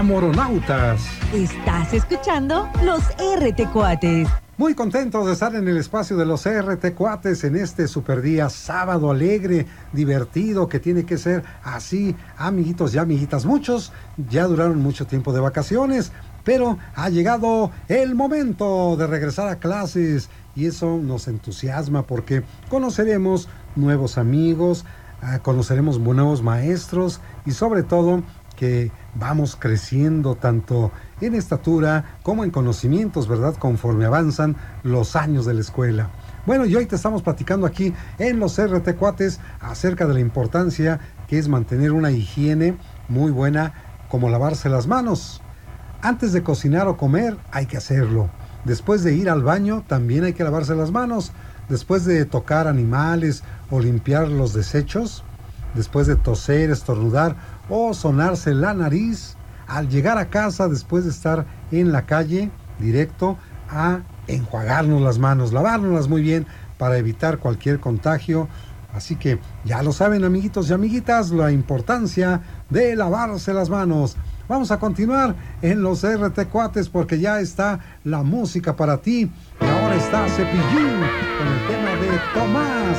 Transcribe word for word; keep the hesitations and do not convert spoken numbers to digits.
Moronautas. Estás escuchando los R T Cuates. Muy contentos de estar en el espacio de los R T Cuates en este super día, sábado alegre, divertido, que tiene que ser así, amiguitos y amiguitas. Muchos ya duraron mucho tiempo de vacaciones, pero ha llegado el momento de regresar a clases y eso nos entusiasma porque conoceremos nuevos amigos, conoceremos nuevos maestros y sobre todo que vamos creciendo tanto en estatura como en conocimientos, ¿verdad? Conforme avanzan los años de la escuela. Bueno, y hoy te estamos platicando aquí en los R T Cuates acerca de la importancia que es mantener una higiene muy buena, como lavarse las manos. Antes de cocinar o comer hay que hacerlo. Después de ir al baño también hay que lavarse las manos. Después de tocar animales o limpiar los desechos. Después de toser, estornudar o sonarse la nariz, al llegar a casa después de estar en la calle, directo a enjuagarnos las manos, lavárnoslas muy bien para evitar cualquier contagio. Así que ya lo saben, amiguitos y amiguitas, la importancia de lavarse las manos. Vamos a continuar en los R T Cuates porque ya está la música para ti. Y ahora está Cepillín con el tema de Tomás.